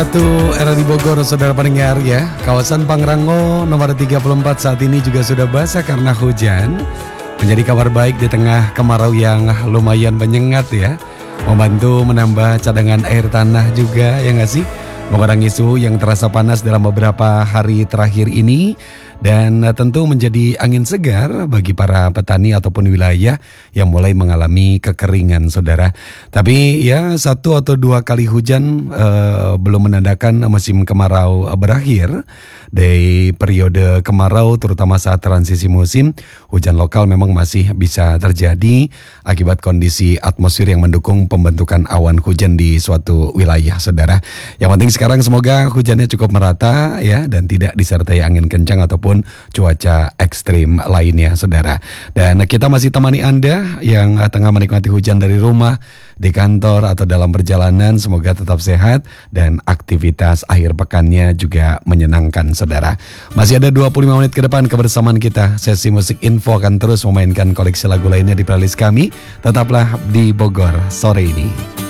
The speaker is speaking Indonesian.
Satu era di Bogor, saudara pendengar ya. Kawasan Pangrango nomor 34 saat ini juga sudah basah karena hujan. Menjadi kabar baik di tengah kemarau yang lumayan menyengat ya. Membantu menambah cadangan air tanah juga ya nggak sih? Mengurangi suhu yang terasa panas dalam beberapa hari terakhir ini. Dan tentu menjadi angin segar bagi para petani ataupun wilayah yang mulai mengalami kekeringan, saudara. Tapi ya 1 atau 2 kali hujan belum menandakan musim kemarau berakhir. Dari periode kemarau terutama saat transisi musim, hujan lokal memang masih bisa terjadi akibat kondisi atmosfer yang mendukung pembentukan awan hujan di suatu wilayah, saudara. Yang penting sekarang semoga hujannya cukup merata ya dan tidak disertai angin kencang ataupun cuaca ekstrim lainnya, saudara. Dan kita masih temani Anda yang tengah menikmati hujan dari rumah, di kantor atau dalam perjalanan. Semoga tetap sehat dan aktivitas akhir pekannya juga menyenangkan, saudara. Masih ada 25 menit ke depan kebersamaan kita. Sesi musik info akan terus memainkan koleksi lagu lainnya di playlist kami. Tetaplah di Bogor sore ini.